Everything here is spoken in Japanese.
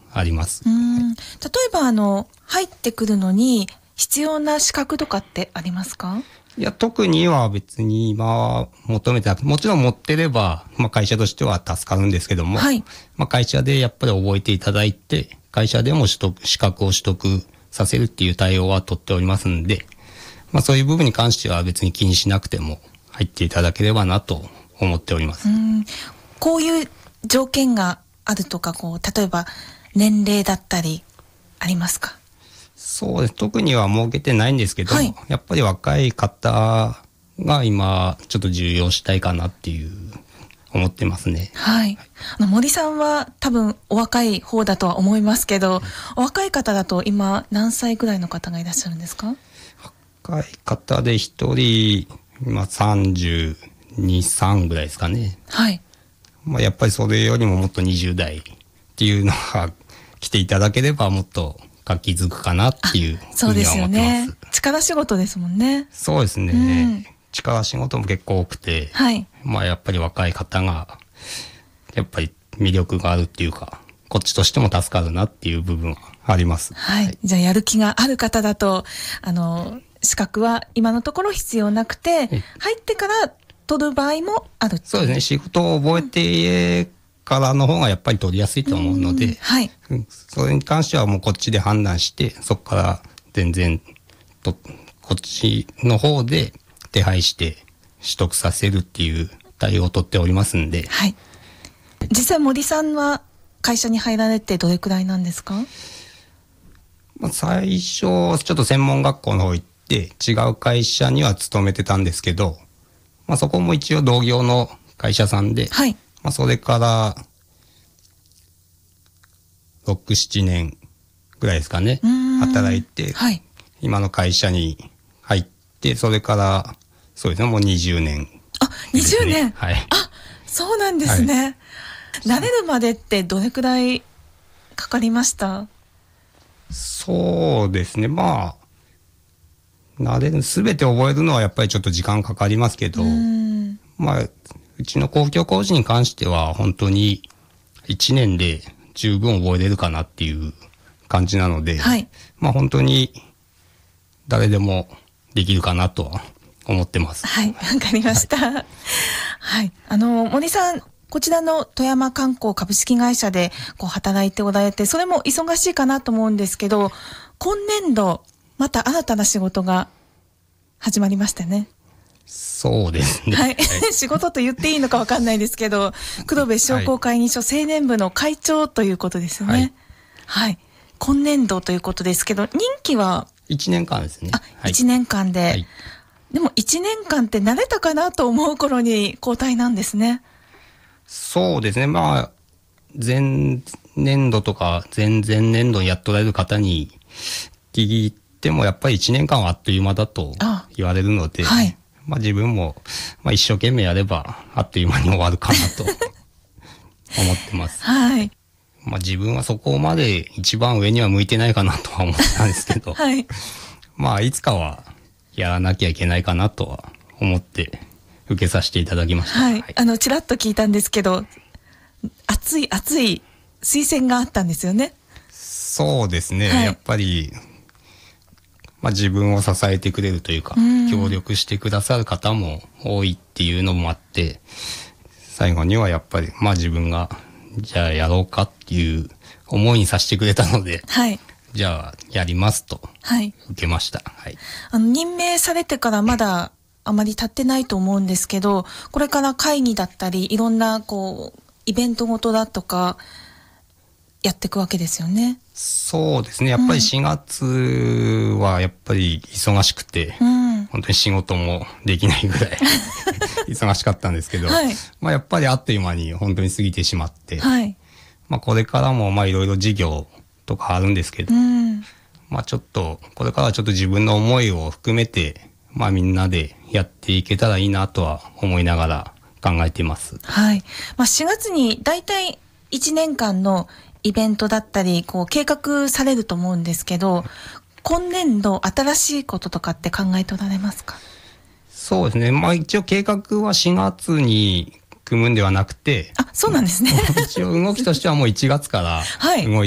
あります。 例えば入ってくるのに必要な資格とかってありますか？ いや、特には別に今は求めてなくて、もちろん持ってれば、会社としては助かるんですけども、 はい、 会社でやっぱり覚えていただいて、会社でも資格を取得させるっていう対応は取っておりますんで、そういう部分に関しては別に気にしなくても入っていただければなと思っております。 こういう条件があるとか、例えば年齢だったりありますか？ そうです。特には設けてないんですけど、 はい、 やっぱり若い方が今ちょっと重要したいかなっていう思ってますね。 はい。森さんは多分お若い方だとは思いますけど、お若い方だと今何歳ぐらいの方がいらっしゃるんですか？ 若い方で一人今32、3ぐらいですかね。 はい。 やっぱりそれよりももっと20代っていうのが来ていただければもっと活気づくかなっていうふうには思ってます。そうですよね。 力仕事ですもんね。 そうですね。力仕事も結構多くて、 はい。 やっぱり若い方がやっぱり魅力があるっていうか、こっちとしても助かるなっていう部分はあります。 はい。はい、じゃあやる気がある方だと資格は今のところ必要なくて、入ってから取る場合もある。 そうですね。仕事を覚えてからの方がやっぱり取りやすいと思うので、 はい。 それに関してはもうこっちで判断して、そこから全然こっちの方で手配して取得させるっていう対応を取っておりますんで。 はい。実際森さんは会社に入られてどれくらいなんですか？ 最初ちょっと専門学校の方行って違う会社には勤めてたんですけど、そこも一応同業の会社さんで、 はい。 それから6、7年ぐらいですかね、働いて、 はい、 今の会社に入って、それからそうですね、もう20年、ね。 あ、20年。 はい。 あ、そうなんですね。はい、慣れるまでってどれくらいかかりました？ そうですね、全て覚えるのはやっぱりちょっと時間かかりますけど、うちの公共工事に関しては本当に1年で十分覚えれるかなっていう感じなので、 はい、 本当に誰でもできるかなとは思ってます。 はい、わかりました。はい、はい、森さん、こちらの富山観光株式会社で働いておられて、それも忙しいかなと思うんですけど、今年度また新たな仕事が始まりましたね。 そうですね。 はい。仕事と言っていいのか分かんないですけど、黒部商工会議所青年部の会長ということですね。はい。はい。今年度ということですけど、任期は 1年間ですね。 1年間で。はい、でも1年間って慣れたかなと思う頃に交代なんですね。 そうですね。前年度とか前々年度にやっとられる方に聞いても、やっぱり1年間はあっという間だと言われるので、はい、自分も、一生懸命やればあっという間に終わるかなと思ってます。 はい。 自分はそこまで一番上には向いてないかなとは思ったんですけど、 はい。 いつかはやらなきゃいけないかなとは思って受けさせていただきました。 はい。ちらっと聞いたんですけど、熱い推薦があったんですよね。 そうですね。はい、やっぱり、自分を支えてくれるというか、協力してくださる方も多いっていうのもあって、最後にはやっぱり、自分が、じゃあやろうかっていう思いにさせてくれたので、 はい、 じゃあやりますと、受けました。はい。 任命されてからまだあまり経ってないと思うんですけど、これから会議だったり、いろんなイベントごとだとか、やっていくわけですよね。 そうですね。やっぱり4月はやっぱり忙しくて、本当に仕事もできないぐらい忙しかったんですけど、はい、やっぱりあっという間に本当に過ぎてしまって、はい、これからもいろいろ事業とかあるんですけど、ちょっとこれからはちょっと自分の思いを含めて、みんなでやっていけたらいいなとは思いながら考えています。 はい。4月にだいたい1年間のイベントだったり計画されると思うんですけど、今年度新しいこととかって考えておられますか？ そうですね。一応計画は4月に組むんではなくて、 そうなんですね。 一応動きとしてはもう1月から動い